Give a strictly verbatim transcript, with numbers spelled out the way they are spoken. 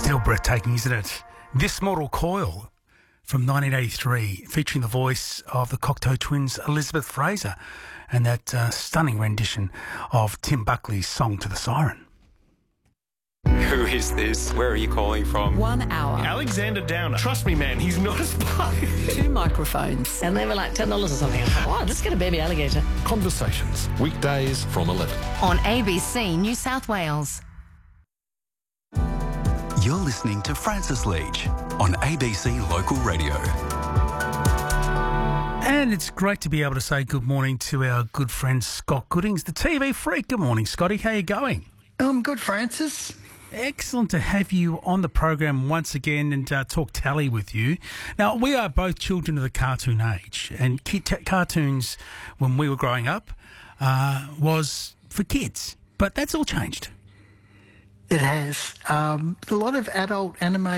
Still breathtaking, isn't it? This Mortal Coil from nineteen eighty-three, featuring the voice of the Cocteau Twins, Elizabeth Fraser, and that uh, stunning rendition of Tim Buckley's Song to the Siren. Who is this? Where are you calling from? One hour. Alexander Downer. Trust me, man, he's not a spy. Two microphones. And they were like ten dollars or something. I thought, wow, let's get a baby alligator. Conversations, weekdays from eleven. On A B C New South Wales. You're listening to Francis Leach on A B C Local Radio. And it's great to be able to say good morning to our good friend Scott Goodings, the T V freak. Good morning, Scotty. How are you going? I'm good, Francis. Excellent to have you on the program once again and uh, talk tally with you. Now, we are both children of the cartoon age, and kid t- cartoons, when we were growing up, uh, was for kids. But that's all changed. It has. Um, a lot of adult anime